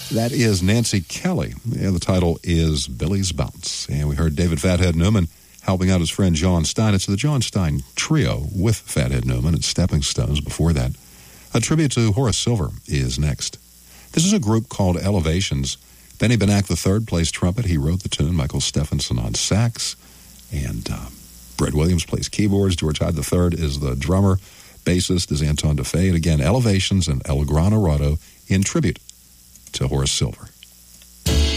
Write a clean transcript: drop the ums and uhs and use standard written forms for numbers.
That is Nancy Kelly, and the title is Billy's Bounce. And we heard David Fathead Newman helping out his friend John Stein. It's the John Stein Trio with Fathead Newman and Stepping Stones before that. A tribute to Horace Silver is next. This is a group called Elevations. Benny Benack III plays trumpet. He wrote the tune. Michael Stephenson on sax. And Brett Williams plays keyboards. George Hyde III is the drummer. Bassist is Anton DeFay. And again, Elevations and El Gran Arado in tribute to Horace Silver.